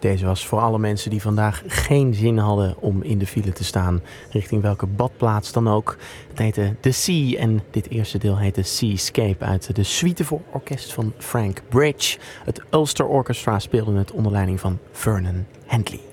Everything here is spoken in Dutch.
Deze was voor alle mensen die vandaag geen zin hadden om in de file te staan, richting welke badplaats dan ook. Het heette The Sea en dit eerste deel heette Seascape uit de suite voor orkest van Frank Bridge. Het Ulster Orchestra speelde het onder leiding van Vernon Handley.